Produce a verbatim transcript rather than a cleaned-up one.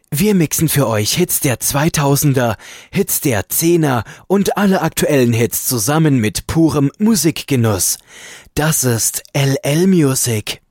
Wir mixen für euch Hits der zweitausender, Hits der Zehner und alle aktuellen Hits zusammen mit purem Musikgenuss. Das ist L L Music.